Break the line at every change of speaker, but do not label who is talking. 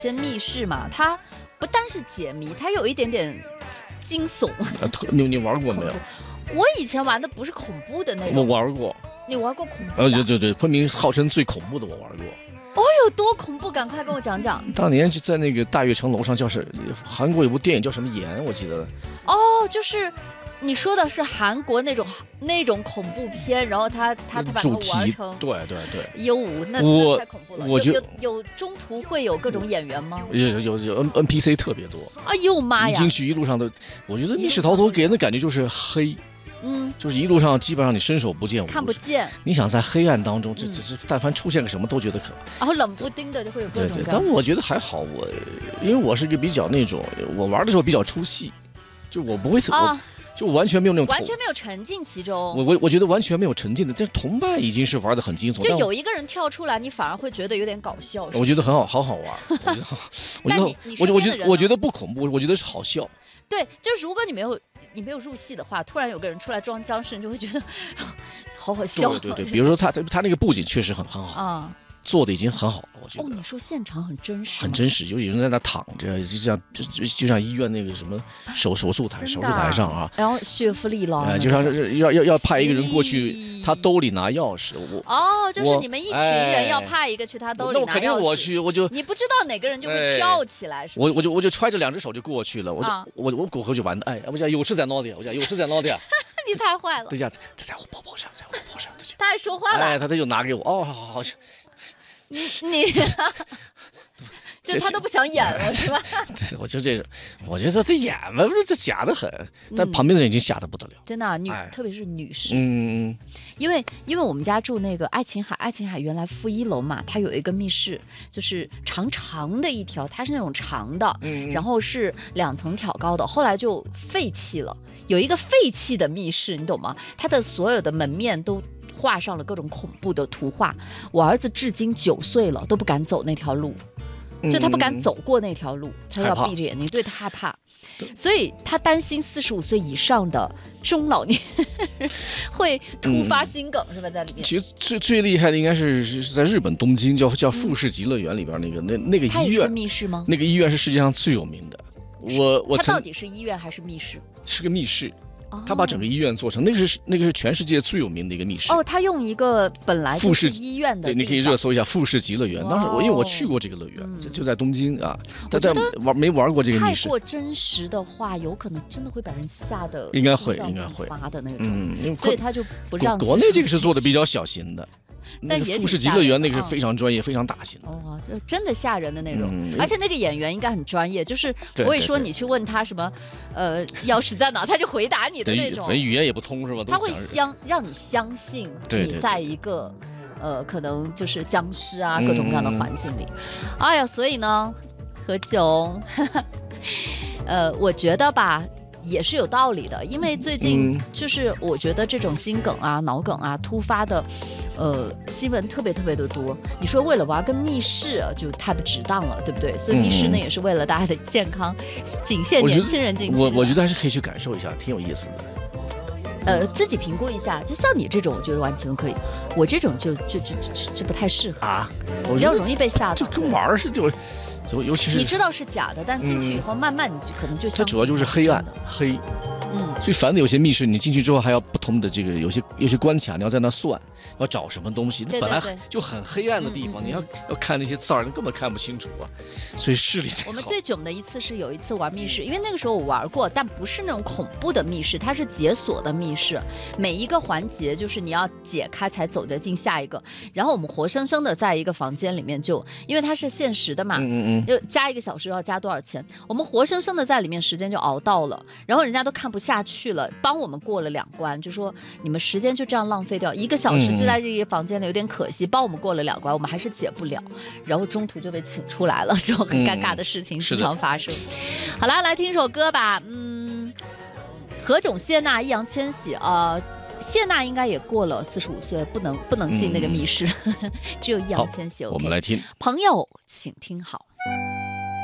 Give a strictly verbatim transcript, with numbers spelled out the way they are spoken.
间密室嘛，它不单是解谜，它有一点点惊悚。
啊，你你玩过没有？
我以前玩的不是恐怖的那种。
我玩过。
你玩过恐怖的？
呃，对对对，昆明号称最恐怖的，我玩过。
哦，有多恐怖？赶快跟我讲讲。
当年就在那个大悦城楼上，叫是韩国有部电影叫什么岩，我记得。
哦，就是你说的是韩国那种那种恐怖片，然后他他他把它玩成
对对对。
优舞，那那太恐怖了。
我觉
得有有中途会有各种演员吗？
有有有 N N P C 特别多。
哎呦妈呀！
一进去一路上都，我觉得密室逃脱给人的感觉就是黑。
嗯，
就是一路上基本上你伸手不见五，
看不见。
你想在黑暗当中，这只是但凡出现个什么都觉得可。
然后冷不丁的就会有各种。
对对，但我觉得还好，我因为我是一个比较那种，我玩的时候比较出戏，就我不会，
啊、
就完全没有那种
完全没有沉浸其中。
我我我觉得完全没有沉浸的，这同伴已经是玩的很惊悚，
就有一个人跳出来，你反而会觉得有点搞笑。
我觉得很好，好好玩。我觉得，我觉得，我我觉得我觉得不恐怖，我觉得是好笑。
对，就是如果你没有。你没有入戏的话，突然有个人出来装僵尸，你就会觉得好好笑。
对对对，比如说他他他那个布景确实很很好啊，做的已经很好了，我觉得。
哦，你说现场很真实，
很真实，就有人在那躺着，就像就就就像医院那个什么手手术台手术台上啊，
然后血服里了，
哎，就像是要要要派一个人过去，他兜里拿钥匙。我
哦，就是你们一群人要派一个去他兜里拿钥匙。
那我肯定我去，我就
你不知道哪个人就会跳起来，是吧？
我我就我就揣着两只手就过去了，我就我我过后就完了，哎，我讲有事在哪里？我讲有事在哪里啊？
你太坏了！
对呀，这在我包包上，在我包包上。
他还说话了，
哎，他他就拿给我，哦，好好好。
你你，就他都不想演了，是吧？
我就这种，我觉得这演吧，不是这假的很，但旁边的人已经吓得不得了。
真的，女特别是女士，
嗯，
因为因为我们家住那个爱琴海，爱琴海原来负一楼嘛，它有一个密室，就是长长的一条，它是那种长的，然后是两层挑高的，后来就废弃了，有一个废弃的密室，你懂吗？它的所有的门面都画上了各种恐怖的图画，我儿子至今九岁了都不敢走那条路，就他不敢走过那条路，他要闭着眼睛，对，他害怕，所以他担心四十五岁以上的中老年会突发心梗，嗯、是吧？在里面，
其实最最厉害的应该是是在日本东京叫叫富士急乐园里边那个那那个医院，它也
是个密室吗？
那个医院是世界上最有名的。我我
它到底是医院还是密室？
是个密室。他把整个医院做成那个是那个是全世界最有名的一个密室
哦，他用一个本来就是医院的，
对，你可以热搜一下富士急乐园。当时我因为我去过这个乐园，嗯、就在东京啊，但但玩没玩过这个密室。
太过真实的话，有可能真的会把人吓得
应该会应该会
发的那种，
嗯，
所以他就不让。
国内这个是做的比较小型的。
但也
富士急乐园那个是非常专业、非常大型的
哦，就真的吓人的那种，而且那个演员应该很专业，就是不会说你去问他什么，呃，钥匙在哪，他就回答你的那种。
语言也不通是吧？
他会相让你相信你在一个呃，可能就是僵尸啊各种各样的环境里。哎呀，所以呢，何炅，呃，我觉得吧。也是有道理的，因为最近就是我觉得这种心梗啊、脑梗啊突发的，呃，新闻特别特别的多。你说为了玩个密室就太不值当了，对不对？所以密室呢也是为了大家的健康，仅限年轻人进去。
我我觉得还是可以去感受一下，挺有意思的。
呃，自己评估一下，就像你这种，我觉得完全可以。我这种就就就就就不太适合
啊，
比较容易被吓到。
就跟玩似的，就。尤其是
你知道是假的，但进去以后慢慢你就可能就
它主要就是黑暗黑，嗯，最烦的有些密室，你进去之后还要不同的这个有些有些关卡，你要在那算要找什么东西，
对对对，
本来就很黑暗的地方，嗯嗯嗯你要要看那些字儿，你根本看不清楚啊。所以视力
我们最囧的一次是有一次玩密室，因为那个时候我玩过，但不是那种恐怖的密室，它是解锁的密室，每一个环节就是你要解开才走得进下一个。然后我们活生生的在一个房间里面就，因为它是限时的嘛，嗯嗯嗯，就加一个小时要加多少钱？我们活生生的在里面时间就熬到了，然后人家都看不下去了，帮我们过了两关，就说你们时间就这样浪费掉，一个小时就在这个房间里有点可惜，帮我们过了两关，我们还是解不了，然后中途就被请出来了，这种很尴尬的事情经常发生。嗯、好啦，来听首歌吧，嗯，何炅、谢娜、易烊千玺啊。呃谢娜应该也过了四十五岁，不能不能进那个密室，嗯、只有易烊千玺。
我们来听。
朋友，请听好。